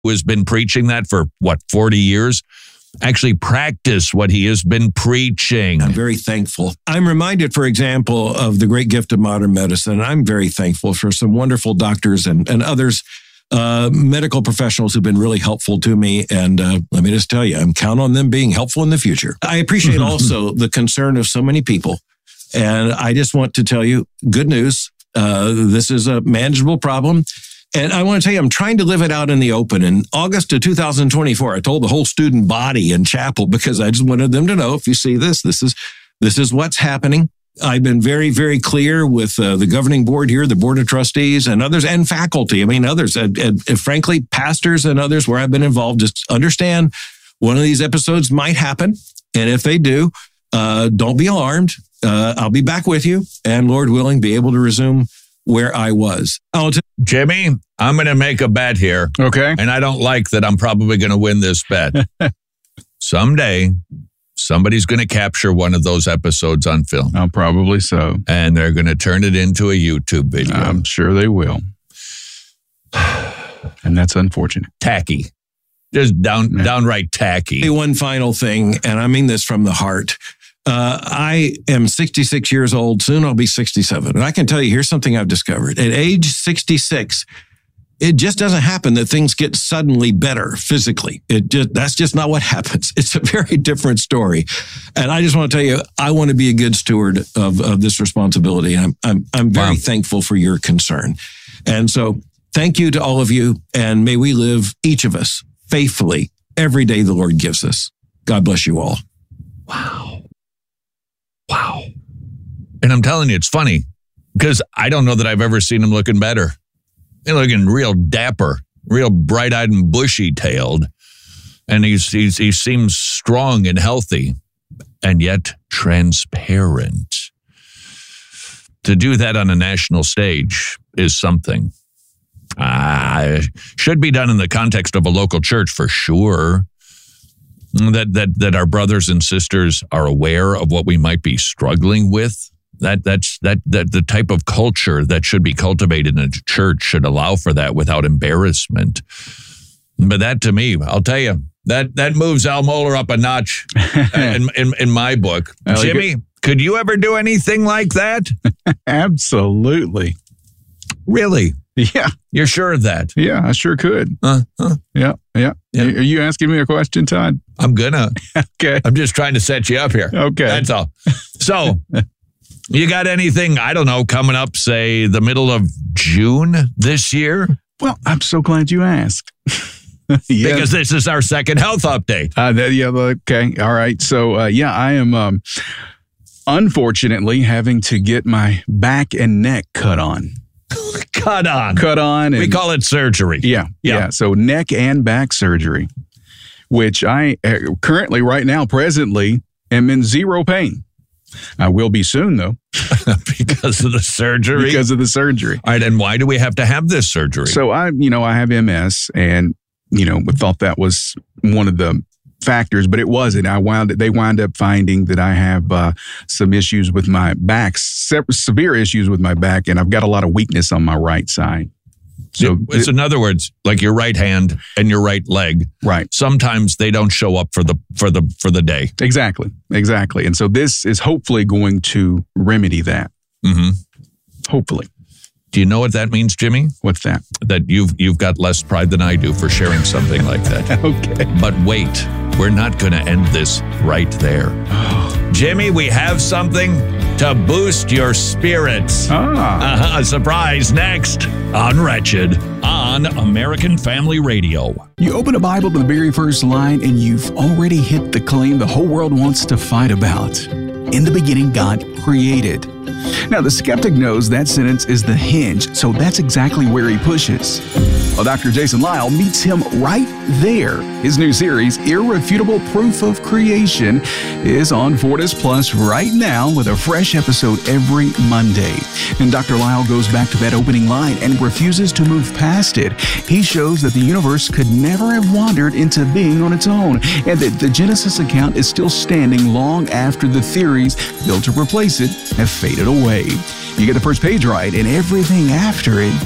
who has been preaching that for, 40 years, actually practice what he has been preaching. I'm very thankful. I'm reminded, for example, of the great gift of modern medicine. I'm very thankful for some wonderful doctors and others, medical professionals who've been really helpful to me. And let me just tell you, I'm counting on them being helpful in the future. I appreciate also the concern of so many people. And I just want to tell you, good news. This is a manageable problem. And I want to tell you, I'm trying to live it out in the open. In August of 2024, I told the whole student body in chapel, because I just wanted them to know, if you see this is what's happening. I've been very, very clear with the governing board here, the board of trustees and others, and faculty. I mean, others, and frankly, pastors and others where I've been involved, just understand one of these episodes might happen. And if they do, don't be alarmed. I'll be back with you, and Lord willing, be able to resume where I was. Jimmy, I'm going to make a bet here. Okay. And I don't like that I'm probably going to win this bet. Someday, somebody's going to capture one of those episodes on film. Oh, probably so. And they're going to turn it into a YouTube video. I'm sure they will. And that's unfortunate. Tacky. Just downright tacky. One final thing, and I mean this from the heart. I am 66 years old. Soon I'll be 67. And I can tell you, here's something I've discovered. At age 66, it just doesn't happen that things get suddenly better physically. That's just not what happens. It's a very different story. And I just want to tell you, I want to be a good steward of this responsibility. I'm very thankful for your concern. And so thank you to all of you. And may we live, each of us, faithfully every day the Lord gives us. God bless you all. Wow. And I'm telling you, it's funny because I don't know that I've ever seen him looking better. He's looking real dapper, real bright-eyed and bushy-tailed. And he seems strong and healthy and yet transparent. To do that on a national stage is something. Should be done in the context of a local church for sure. That our brothers and sisters are aware of what we might be struggling with. That the type of culture that should be cultivated in a church should allow for that without embarrassment. But that, to me, I'll tell you, that moves Al Mohler up a notch in my book. Jimmy, could you ever do anything like that? Absolutely. Really? Yeah. You're sure of that? Yeah, I sure could. Yeah. Are you asking me a question, Todd? I'm gonna. Okay. I'm just trying to set you up here. Okay. That's all. So, you got anything, I don't know, coming up, say, the middle of June this year? Well, I'm so glad you asked. Yeah. Because this is our second health update. Okay. All right. So, I am unfortunately having to get my back and neck cut on. Cut on. And, we call it surgery. Yeah. So neck and back surgery, which I currently, right now, presently, am in zero pain. I will be soon, though. Because of the surgery? Because of the surgery. All right. And why do we have to have this surgery? So I have MS, and, we thought that was one of the factors, but it wasn't. They wound up finding that I have some issues with my back, severe issues with my back, and I've got a lot of weakness on my right side. So it's in other words, like your right hand and your right leg. Right. Sometimes they don't show up for the day. Exactly. And so this is hopefully going to remedy that. Mm-hmm. Hopefully. Do you know what that means, Jimmy? What's that? That you've got less pride than I do for sharing something like that. Okay. But wait, we're not going to end this right there. Jimmy, we have something to boost your spirits. A surprise next on Wretched on American Family Radio. You open a Bible to the very first line and you've already hit the claim the whole world wants to fight about. In the beginning, God created. Now, the skeptic knows that sentence is the hinge, so that's exactly where he pushes. Well, Dr. Jason Lisle meets him right there. His new series, Irrefutable Proof of Creation, is on Fortis Plus right now with a fresh episode every Monday. And Dr. Lisle goes back to that opening line and refuses to move past it. He shows that the universe could never have wandered into being on its own, and that the Genesis account is still standing long after the theories built to replace it have faded away. You get the first page right, and everything after it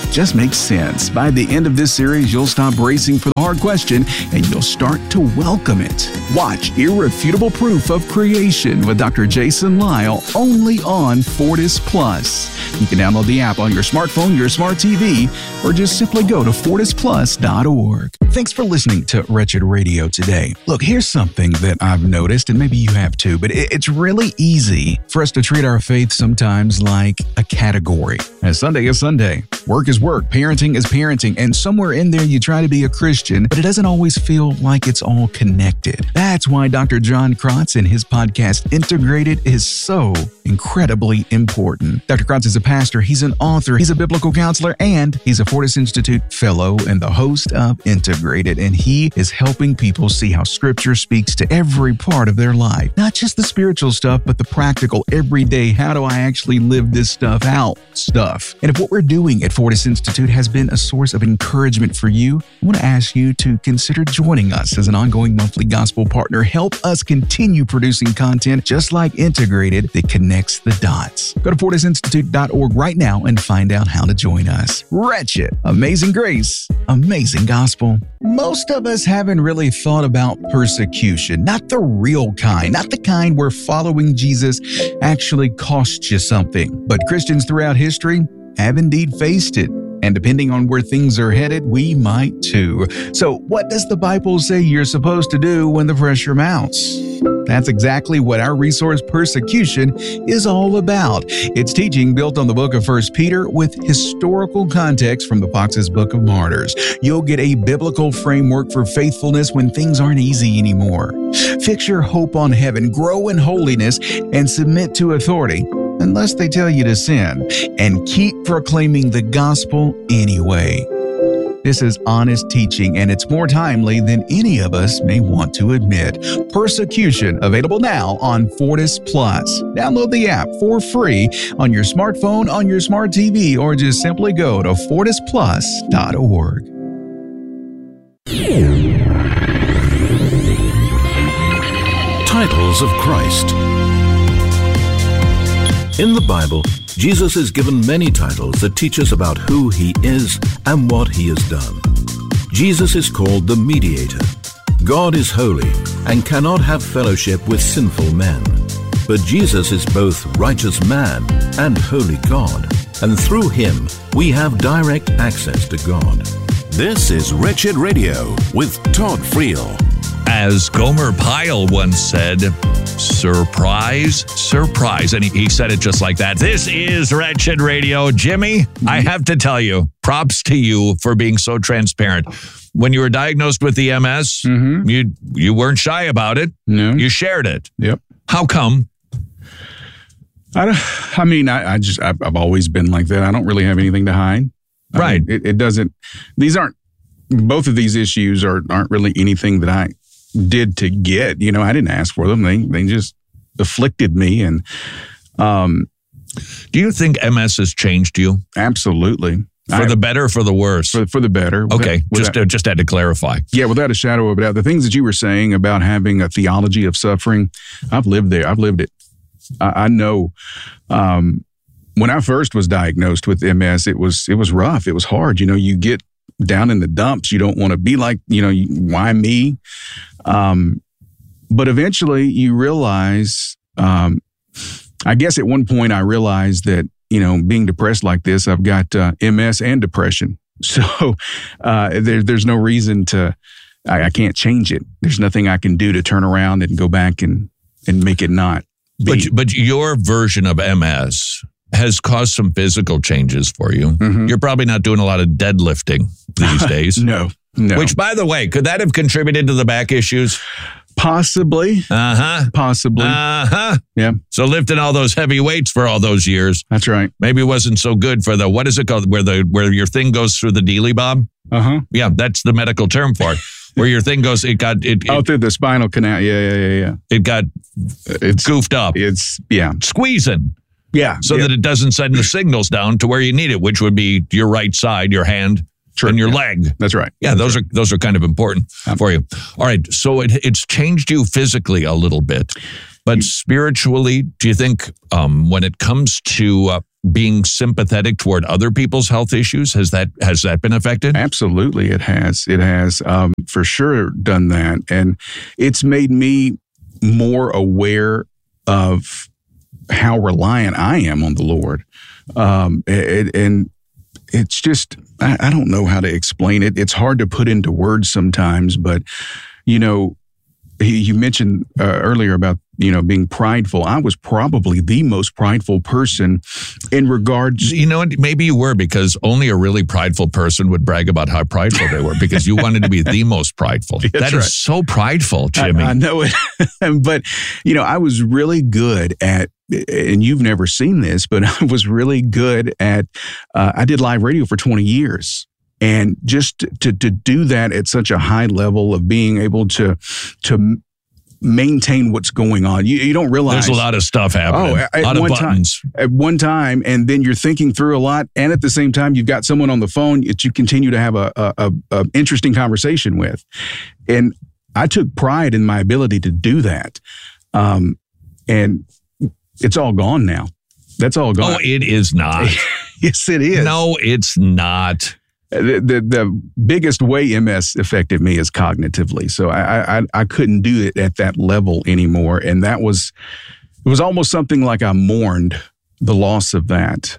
just makes sense. By the end of this series, you'll stop bracing for the hard question and you'll start to welcome it. Watch Irrefutable Proof of Creation with Dr. Jason Lisle only on Fortis Plus. You can download the app on your smartphone, your smart TV, or just simply go to fortisplus.org. Thanks for listening to Wretched Radio today. Look, here's something that I've noticed, and maybe you have too, but it's really easy for us to treat our faith sometimes like a category. And Sunday is Sunday. Work is work. Parenting is parenting. And somewhere in there, you try to be a Christian, but it doesn't always feel like it's all connected. That's why Dr. John Krotz and his podcast, Integrated, is so incredibly important. Dr. Krotz is a pastor. He's an author. He's a biblical counselor, and he's a Fortis Institute fellow and the host of Integrated. And he is helping people see how Scripture speaks to every part of their life. Not just the spiritual stuff, but the practical, everyday, how do I actually live this stuff out stuff. And if what we're doing at Fortis Institute has been a source of encouragement for you, I want to ask you to consider joining us as an ongoing monthly gospel partner. Help us continue producing content just like Integrated that connects the dots. Go to fortisinstitute.org right now and find out how to join us. Wretched, amazing grace, amazing gospel. Most of us haven't really thought about persecution, not the real kind, not the kind where following Jesus actually costs you something. But Christians throughout history have indeed faced it. And depending on where things are headed, we might too. So what does the Bible say you're supposed to do when the pressure mounts? That's exactly what our resource Persecution is all about. It's teaching built on the book of 1 Peter with historical context from the Fox's Book of Martyrs. You'll get a biblical framework for faithfulness when things aren't easy anymore. Fix your hope on heaven, grow in holiness, and submit to authority, unless they tell you to sin, and keep proclaiming the gospel anyway. This is honest teaching, and it's more timely than any of us may want to admit. Persecution, available now on Fortis Plus. Download the app for free on your smartphone, on your smart TV, or just simply go to fortisplus.org. Titles of Christ. In the Bible, Jesus is given many titles that teach us about who he is and what he has done. Jesus is called the Mediator. God is holy and cannot have fellowship with sinful men. But Jesus is both righteous man and holy God, and through him we have direct access to God. This is Wretched Radio with Todd Friel. As Gomer Pyle once said, surprise, surprise. And he said it just like that. This is Wretched Radio. Jimmy, I have to tell you, props to you for being so transparent. When you were diagnosed with the MS, you weren't shy about it. No. You shared it. Yep. How come? I've always been like that. I don't really have anything to hide. Right. It doesn't, both of these issues aren't really anything that I did to get. I didn't ask for them. They just afflicted me. And do you think MS has changed you? Absolutely. For the better or for the worse? For the better. Okay, just had to clarify. Yeah, without a shadow of a doubt. The things that you were saying about having a theology of suffering, I've lived there. I've lived it. I know. When I first was diagnosed with MS, it was rough. It was hard. You get down in the dumps. You don't want to be like, why me? But eventually you realize, I guess at one point I realized that, being depressed like this, I've got MS and depression. So there's no reason I can't change it. There's nothing I can do to turn around and go back and make it not be. But your version of MS has caused some physical changes for you. Mm-hmm. You're probably not doing a lot of deadlifting these days. No. Which, by the way, could that have contributed to the back issues? Possibly. Possibly. Yeah. So lifting all those heavy weights for all those years. That's right. Maybe it wasn't so good for the, what is it called? Where your thing goes through the dealy bob? Yeah, that's the medical term for it. Where your thing goes, through the spinal canal. Yeah. It's goofed up. It's squeezing. Yeah. So that it doesn't send the signals down to where you need it, which would be your right side, your hand, and your leg. That's right. Yeah, those are kind of important for you. All right. So it's changed you physically a little bit. But spiritually, do you think when it comes to being sympathetic toward other people's health issues, has that been affected? Absolutely, it has. It has for sure done that. And it's made me more aware of how reliant I am on the Lord. And it's just, I don't know how to explain it. It's hard to put into words sometimes, but, you mentioned earlier about, being prideful. I was probably the most prideful person in regards. You know what? Maybe you were, because only a really prideful person would brag about how prideful they were, because you wanted to be the most prideful. That is so prideful, Jimmy. I know it. But, I was really good at, and you've never seen this, but I was really good at, I did live radio for 20 years. And just to do that at such a high level of being able to maintain what's going on, you don't realize there's a lot of stuff happening. A lot of buttons at one time, and then you're thinking through a lot, and at the same time, you've got someone on the phone that you continue to have a interesting conversation with. And I took pride in my ability to do that, and it's all gone now. That's all gone. Oh, it is not. Yes, it is. No, it's not. The biggest way MS affected me is cognitively. So I couldn't do it at that level anymore. And it was almost something like I mourned the loss of that.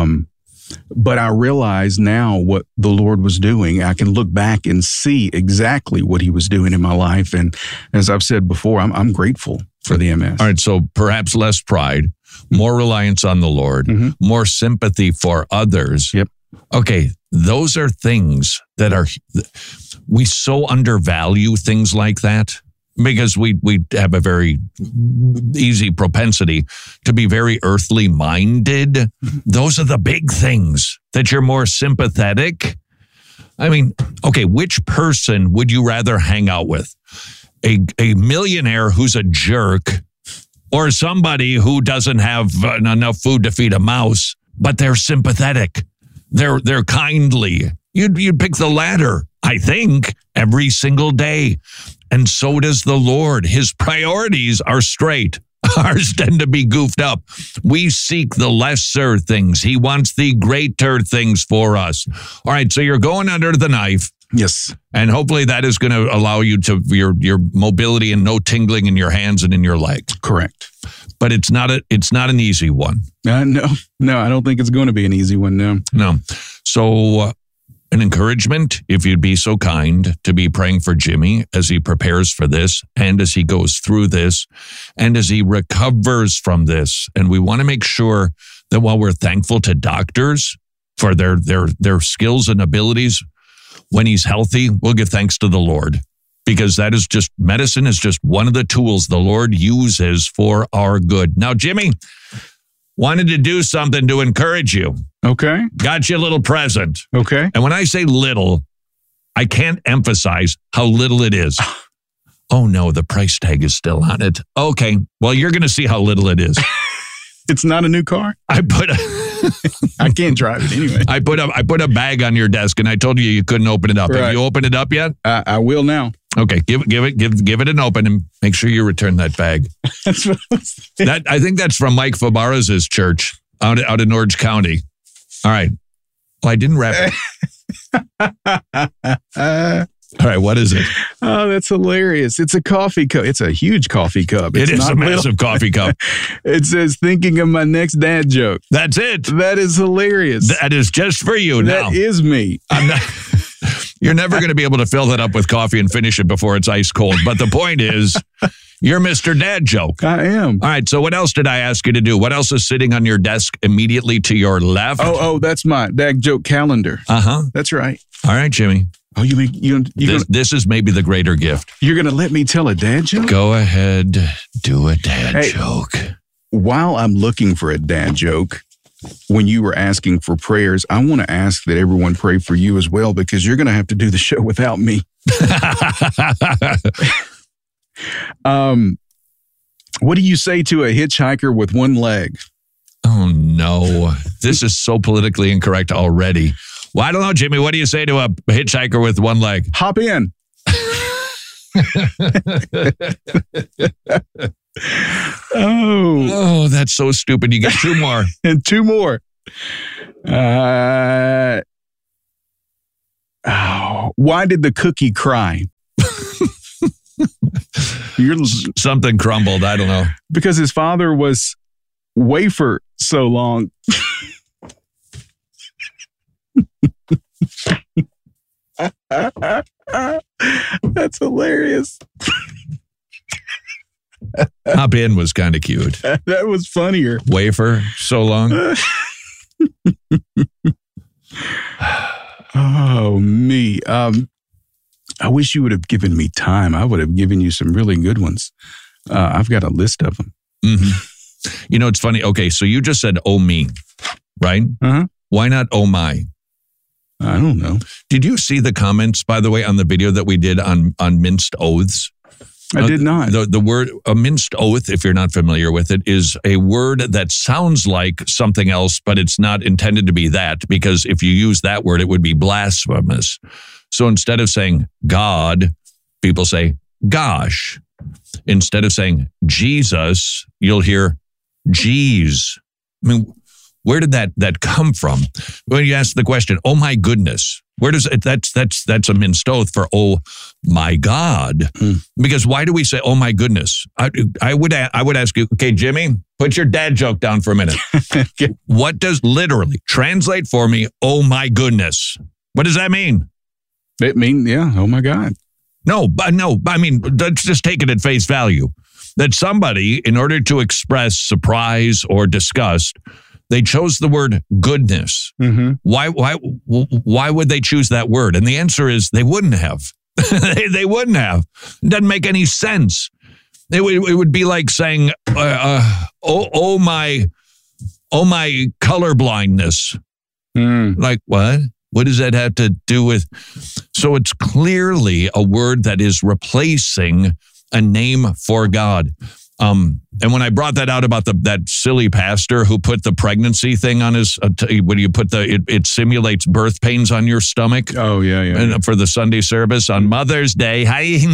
But I realize now what the Lord was doing. I can look back and see exactly what he was doing in my life. And as I've said before, I'm grateful for the MS. All right. So perhaps less pride, more reliance on the Lord, more sympathy for others. Yep. Okay, those are things that we so undervalue things like that, because we have a very easy propensity to be very earthly minded. Those are the big things, that you're more sympathetic. I mean, okay, which person would you rather hang out with? A millionaire who's a jerk, or somebody who doesn't have enough food to feed a mouse, but they're sympathetic? They're kindly. You'd pick the latter, I think, every single day. And so does the Lord. His priorities are straight. Ours tend to be goofed up. We seek the lesser things. He wants the greater things for us. All right, so you're going under the knife. Yes. And hopefully that is going to allow you to your mobility and no tingling in your hands and in your legs. Correct. But it's not an easy one. No, I don't think it's going to be an easy one. No. So an encouragement, if you'd be so kind, to be praying for Jimmy as he prepares for this, and as he goes through this, and as he recovers from this. And we want to make sure that while we're thankful to doctors for their skills and abilities, when he's healthy, we'll give thanks to the Lord. Because medicine is just one of the tools the Lord uses for our good. Now, Jimmy, wanted to do something to encourage you. Okay. Got you a little present. Okay. And when I say little, I can't emphasize how little it is. Oh no, the price tag is still on it. Okay, well, you're going to see how little it is. It's not a new car? I can't drive it anyway. I put a bag on your desk, and I told you couldn't open it up. Right. Have you opened it up yet? I will now. Okay, give it an open, and make sure you return that bag. That's what I was thinking. I think that's from Mike Fabarez's church out in Orange County. All right. Well, I didn't wrap it. All right, what is it? Oh, that's hilarious. It's a coffee cup. It's a huge coffee cup. It is a massive coffee cup. It says, thinking of my next dad joke. That's it. That is hilarious. That is just for you now. That is me. You're never going to be able to fill that up with coffee and finish it before it's ice cold. But the point is, you're Mr. Dad Joke. I am. All right, so what else did I ask you to do? What else is sitting on your desk immediately to your left? Oh, that's my Dad Joke calendar. Uh-huh. That's right. All right, Jimmy. Oh, this is maybe the greater gift. You're going to let me tell a dad joke? Go ahead, do a dad joke. While I'm looking for a dad joke, when you were asking for prayers, I want to ask that everyone pray for you as well, because you're going to have to do the show without me. What do you say to a hitchhiker with one leg? Oh, no. This is so politically incorrect already. Well, I don't know, Jimmy. What do you say to a hitchhiker with one leg? Hop in. Oh, that's so stupid. You get two more. And two more. Why did the cookie cry? Something crumbled. I don't know. Because his father was wafer so long. That's hilarious. Hop in was kind of cute. That was funnier. Wafer so long. Oh, me. I wish you would have given me time. I would have given you some really good ones. I've got a list of them. Mm-hmm. You know, it's funny. Okay, so you just said, oh, me, right? Uh-huh. Why not, oh, my? I don't know. Did you see the comments, by the way, on the video that we did on minced oaths? I did not. The word, a minced oath, if you're not familiar with it, is a word that sounds like something else, but it's not intended to be that, because if you use that word, it would be blasphemous. So instead of saying God, people say gosh. Instead of saying Jesus, you'll hear geez. I mean, where did that come from? When you ask the question, oh my goodness, where does it, that's a minced oath for oh my God. Because why do we say oh my goodness? I would ask you, okay, Jimmy, put your dad joke down for a minute. What does literally translate for me, oh my goodness? What does that mean? It mean, yeah, oh my God. No, I mean, let's just take it at face value. That somebody, in order to express surprise or disgust, they chose the word goodness. Mm-hmm. Why would they choose that word? And the answer is they wouldn't have. They wouldn't have. It doesn't make any sense. It would be like saying, oh my color blindness. Like what? What does that have to do with? So it's clearly a word that is replacing a name for God. And when I brought that out about that silly pastor who put the pregnancy thing on his, when you put it simulates birth pains on your stomach. Oh, yeah. And for the Sunday service on Mother's Day.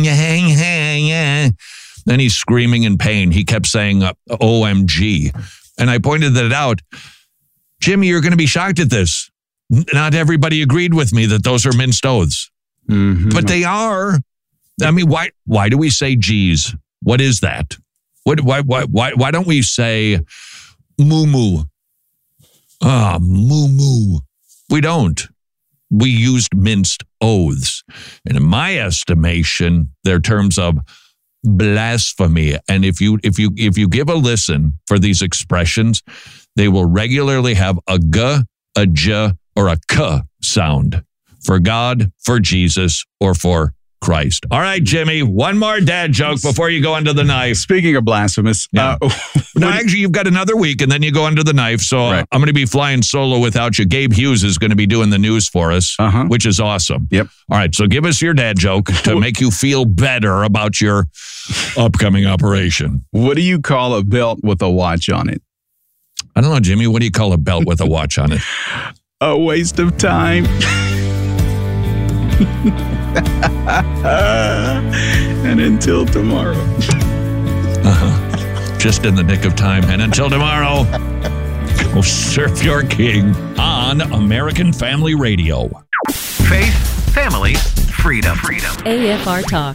Then he's screaming in pain. He kept saying, OMG. And I pointed that out. Jimmy, you're going to be shocked at this. Not everybody agreed with me that those are minced oaths. Mm-hmm. But they are. I mean, why do we say geez? What is that? Why don't we say moo-moo? Moo-moo. We don't. We used minced oaths. And in my estimation, they're terms of blasphemy. And if you give a listen for these expressions, they will regularly have a g, a j, or a k sound for God, for Jesus, or for Christ. All right, Jimmy, one more dad joke before you go under the knife. Speaking of blasphemous. Yeah. No, actually, you've got another week and then you go under the knife. So right. I'm going to be flying solo without you. Gabe Hughes is going to be doing the news for us, which is awesome. Yep. All right, so give us your dad joke to make you feel better about your upcoming operation. What do you call a belt with a watch on it? I don't know, Jimmy. What do you call a belt with a watch on it? A waste of time. And until tomorrow. Just in the nick of time. And until tomorrow, go surf your king on American Family Radio. Faith, family, freedom. AFR Talk.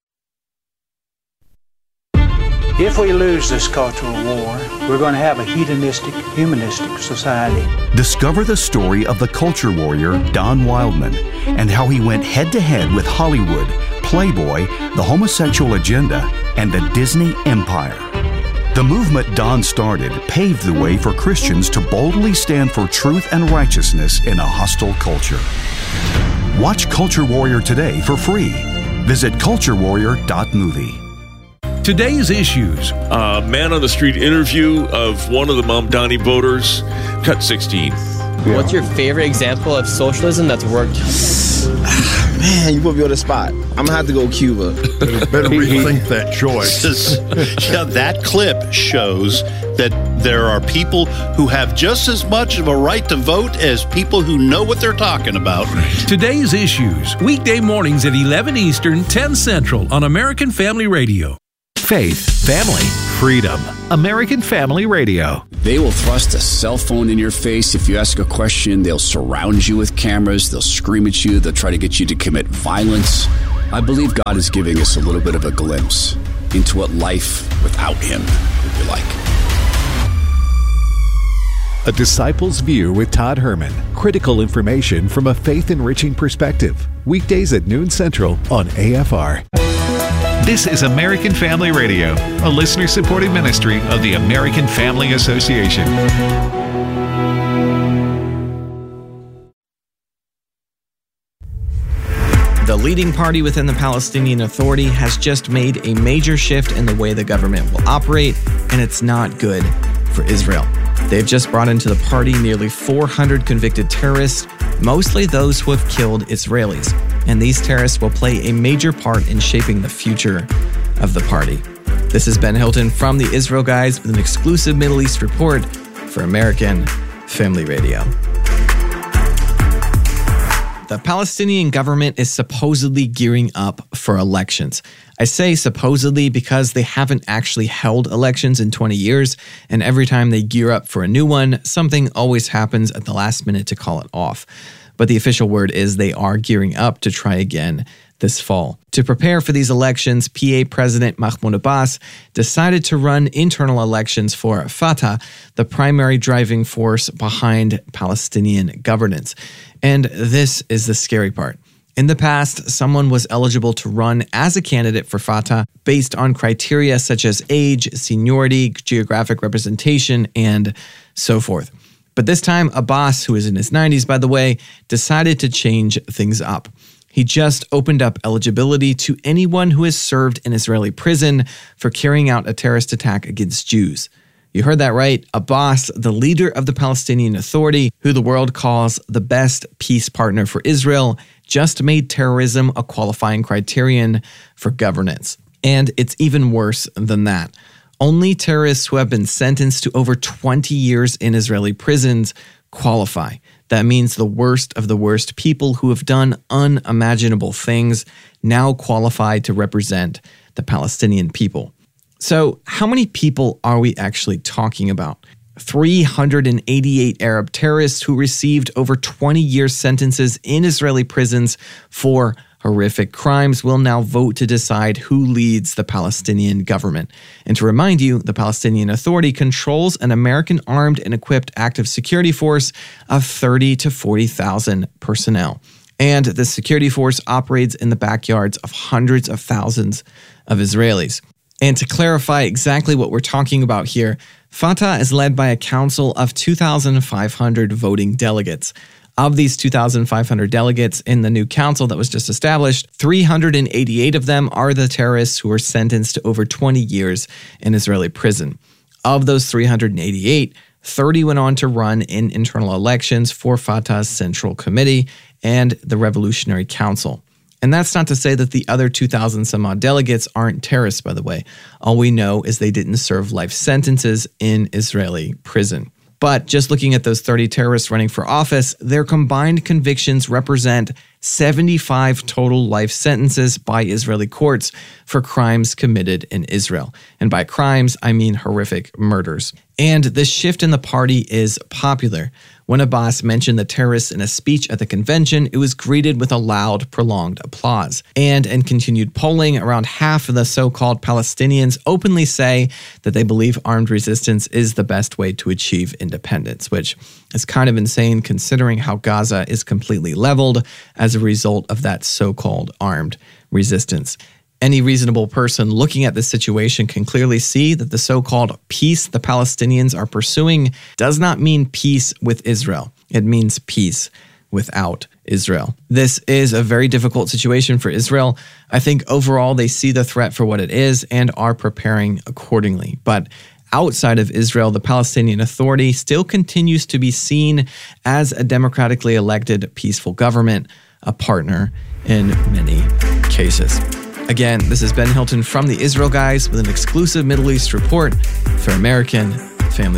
If we lose this cultural war, we're going to have a hedonistic, humanistic society. Discover the story of the culture warrior Don Wildman and how he went head-to-head with Hollywood, Playboy, the homosexual agenda, and the Disney empire. The movement Don started paved the way for Christians to boldly stand for truth and righteousness in a hostile culture. Watch Culture Warrior today for free. Visit culturewarrior.movie. Today's issues. Man on the street interview of one of the Mamdani voters, cut 16. What's your favorite example of socialism that's worked? Man, you put me on the spot. I'm going to have to go Cuba. Better rethink that choice. Yeah, that clip shows that there are people who have just as much of a right to vote as people who know what they're talking about. Today's issues. Weekday mornings at 11 Eastern, 10 Central on American Family Radio. Faith, family, Freedom. American Family Radio. They will thrust a cell phone in your face. If you ask a question, they'll surround you with cameras. They'll scream at you. They'll try to get you to commit violence. I believe God is giving us a little bit of a glimpse into what life without Him would be like. A Disciple's View with Todd Herman. Critical information from a faith-enriching perspective. Weekdays at noon Central on AFR. This is American Family Radio, a listener-supported ministry of the American Family Association. The leading party within the Palestinian Authority has just made a major shift in the way the government will operate, and it's not good for Israel. They've just brought into the party nearly 400 convicted terrorists, mostly those who have killed Israelis. And these terrorists will play a major part in shaping the future of the party. This is Ben Hilton from the Israel Guys with an exclusive Middle East report for American Family Radio. The Palestinian government is supposedly gearing up for elections. I say supposedly because they haven't actually held elections in 20 years, and every time they gear up for a new one, something always happens at the last minute to call it off. But the official word is they are gearing up to try again this fall. To prepare for these elections, PA President Mahmoud Abbas decided to run internal elections for Fatah, the primary driving force behind Palestinian governance. And this is the scary part. In the past, someone was eligible to run as a candidate for Fatah based on criteria such as age, seniority, geographic representation, and so forth. But this time, Abbas, who is in his 90s, by the way, decided to change things up. He just opened up eligibility to anyone who has served in Israeli prison for carrying out a terrorist attack against Jews. You heard that right. Abbas, the leader of the Palestinian Authority, who the world calls the best peace partner for Israel, just made terrorism a qualifying criterion for governance. And it's even worse than that. Only terrorists who have been sentenced to over 20 years in Israeli prisons qualify. That means the worst of the worst people who have done unimaginable things now qualify to represent the Palestinian people. So, how many people are we actually talking about? 388 Arab terrorists who received over 20-year sentences in Israeli prisons for horrific crimes will now vote to decide who leads the Palestinian government. And to remind you, the Palestinian Authority controls an American armed and equipped active security force of 30 to 40,000 personnel. And the security force operates in the backyards of hundreds of thousands of Israelis. And to clarify exactly what we're talking about here, Fatah is led by a council of 2,500 voting delegates. Of these 2,500 delegates in the new council that was just established, 388 of them are the terrorists who were sentenced to over 20 years in Israeli prison. Of those 388, 30 went on to run in internal elections for Fatah's Central Committee and the Revolutionary Council. And that's not to say that the other 2,000 some odd delegates aren't terrorists, by the way. All we know is they didn't serve life sentences in Israeli prison. But just looking at those 30 terrorists running for office, their combined convictions represent 75 total life sentences by Israeli courts for crimes committed in Israel. And by crimes, I mean horrific murders. And this shift in the party is popular. When Abbas mentioned the terrorists in a speech at the convention, it was greeted with a loud, prolonged applause. And in continued polling, around half of the so-called Palestinians openly say that they believe armed resistance is the best way to achieve independence, which is kind of insane considering how Gaza is completely leveled as a result of that so-called armed resistance. Any reasonable person looking at this situation can clearly see that the so-called peace the Palestinians are pursuing does not mean peace with Israel. It means peace without Israel. This is a very difficult situation for Israel. I think overall they see the threat for what it is and are preparing accordingly. But outside of Israel, the Palestinian Authority still continues to be seen as a democratically elected, peaceful government, a partner in many cases. Again, this is Ben Hilton from the Israel Guys with an exclusive Middle East report for American Family